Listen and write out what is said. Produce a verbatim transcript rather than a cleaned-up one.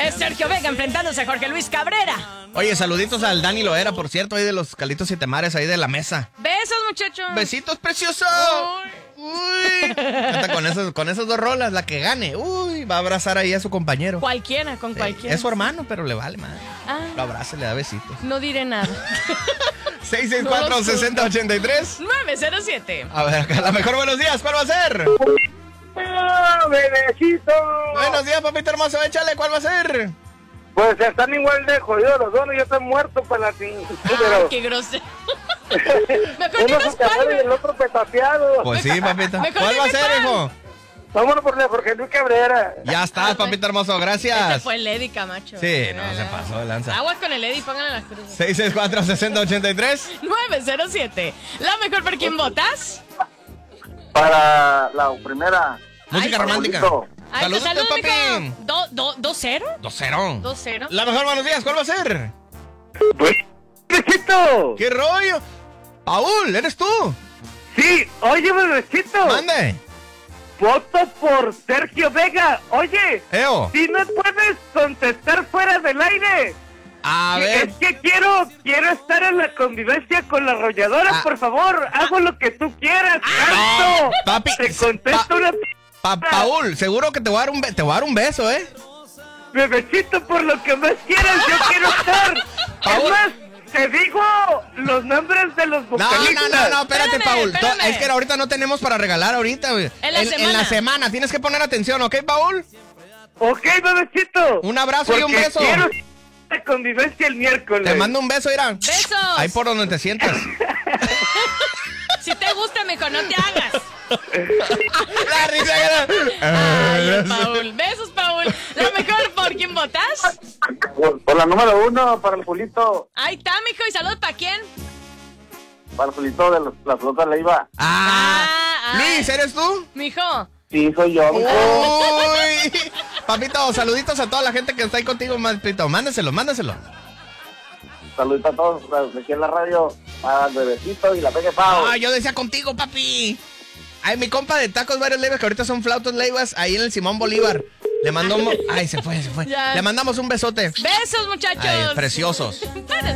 Es Sergio Vega enfrentándose a Jorge Luis Cabrera. Oye, saluditos al Dani Loera, por cierto, ahí de los Calitos Siete Mares, ahí de la mesa. Besos, muchachos. Besitos, precioso. Uy. Hasta con esos, con esas dos rolas, la que gane, uy, va a abrazar ahí a su compañero. Cualquiera, con Sí, cualquiera. es su hermano, pero le vale, madre. Ah. Lo abraza y le da besitos. No diré nada. seis seis cuatro, seis cero ocho tres. nueve cero siete. A ver, acá, la mejor buenos días, ¿cuál va a ser? ¡Ah, bebecito! Buenos días, papito hermoso, échale, ¿cuál va a ser? Pues están igual de jodidos los dos, yo estoy muerto para la tin- Ay, pero qué grosero. Mejor uno dinos se acabó y cuál. el otro petateado. Pues sí, papito. Mejor ¿Cuál va a dime ser, cuál. hijo? Vámonos por la Jorge Luis Cabrera. Ya estás, papito hermoso, Este gracias. fue el Eddie Camacho. Sí, no, se pasó de lanza. Aguas con el Eddie, pónganle las cruces. seis seis cuatro, seis cero ocho tres. nueve cero siete. La mejor, ¿por quién votas? Para la primera. Música Ay, romántica. bonito. Ay, te Saludos, saludo, papi. mijo. Do- do- ¿Dos cero? dos cero. ¿Dos cero? La mejor buenos días, ¿cuál va a ser? ¡Bebecito! ¿Qué rollo? Paul, ¿eres tú? Sí, oye, bebecito. Mande. Voto por Sergio Vega. Oye, Eo. si no puedes contestar fuera del aire. A ver. Es que quiero, quiero estar en la convivencia con la arrolladora, Ah. por favor, hago lo que tú quieras, canto. papi, Te contesto pa- una Pa- Paul, seguro que te voy a dar un, be- te voy a dar un beso, ¿eh? bebecito por lo que más quieras, yo quiero estar. Paul. Además, te digo los nombres de los No, vocalistas. no, no, no, espérate, Espérame, Paul. To- espérame. Es que ahorita no tenemos para regalar ahorita, güey. En la semana. la semana, tienes que poner atención, ¿ok, Paul? Ok, bebecito. Un abrazo y un Porque beso. quiero estar en la convivencia el miércoles. Te mando un beso, Ira. ¡Besos! Ahí por donde te sientas. Si te gusta, mijo, no te hagas. La risa que Ay, Paul. Besos, Paul. La mejor, ¿por quién votas? Por, por la número uno, para el Julito. Ahí está, mijo. ¿Y salud para quién? Para el Julito de los, la flota Leiva. Ah, Ah, Luis, ¿eres tú? Mijo. Sí, soy yo. Uy. Papito, saluditos a toda la gente que está ahí contigo, papito. Mándaselo, mándaselo. Saludos a todos los de aquí en la radio, al bebecito y la Peque Pau. Ah, yo decía contigo, papi. Ay, mi compa de tacos varios leivas, que ahorita son flautos leivas, ahí en el Simón Bolívar. Le mandó un... Ay, se fue, se fue. Ya. Le mandamos un besote. Besos, muchachos. Ay, preciosos.